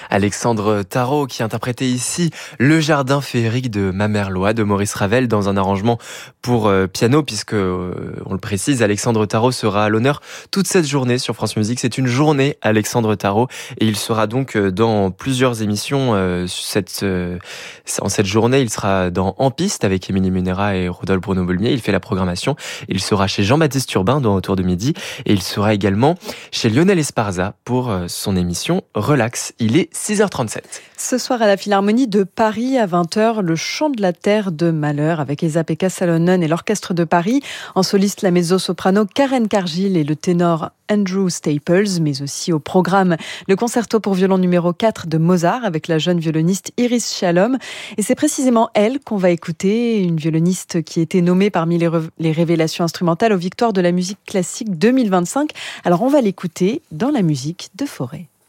Alexandre Tarot qui interprétait ici Le Jardin féerique de Ma Mère Loi de Maurice Ravel dans un arrangement pour piano puisque, on le précise, Alexandre Tarot sera à l'honneur toute cette journée sur France Musique. C'est une journée Alexandre Tarot et il sera donc dans plusieurs émissions en cette journée. Il sera dans En Piste avec Émilie Munera et Rodolphe Bruno-Boulmier. Il fait la programmation. Il sera chez Jean-Baptiste Urbain dans Autour de midi et il sera également chez Lionel Esparza pour son émission Relax. Il est 6h37. Ce soir à la Philharmonie de Paris à 20h, le chant de la terre de Mahler avec Esa-Pekka Salonen et l'Orchestre de Paris. En soliste, la mezzo-soprano Karen Cargill et le ténor Andrew Staples, mais aussi au programme le concerto pour violon numéro 4 de Mozart avec la jeune violoniste Iris Shalom. Et c'est précisément elle qu'on va écouter, une violoniste qui a été nommée parmi les révélations instrumentales aux Victoires de la musique classique 2025. Alors on va l'écouter dans la musique de Fauré.